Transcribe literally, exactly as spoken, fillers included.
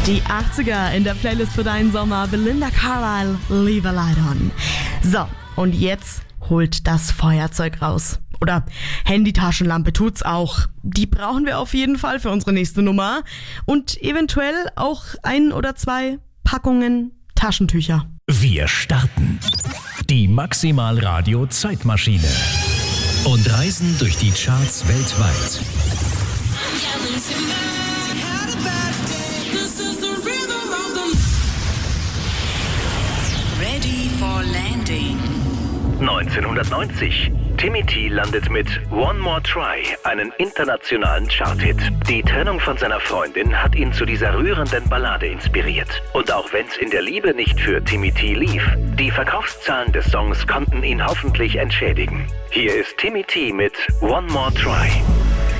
Die achtziger in der Playlist für deinen Sommer. Belinda Carlisle, Leave a Light On. So, und jetzt holt das Feuerzeug raus. Oder Handytaschenlampe tut's auch. Die brauchen wir auf jeden Fall für unsere nächste Nummer. Und eventuell auch ein oder zwei Packungen Taschentücher. Wir starten die Maximal Radio Zeitmaschine und reisen durch die Charts weltweit. Ready for landing. neunzehnhundertneunzig. Timmy T landet mit One More Try, einen internationalen Charthit. Die Trennung von seiner Freundin hat ihn zu dieser rührenden Ballade inspiriert. Und auch wenn's in der Liebe nicht für Timmy T lief, die Verkaufszahlen des Songs konnten ihn hoffentlich entschädigen. Hier ist Timmy T mit One More Try.